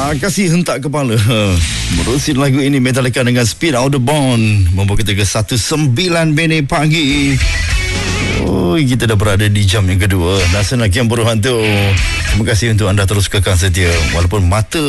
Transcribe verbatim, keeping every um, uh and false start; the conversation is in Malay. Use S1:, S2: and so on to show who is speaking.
S1: Ah, kasih hentak kepala. Menerusi lagu ini Metallica dengan Speed Out the Bond membawa kita ke satu sembilan minit pagi. Oh, kita dah berada di jam yang kedua. Dan senakian buruhan tu. Terima kasih untuk anda terus kekal setia. Walaupun mata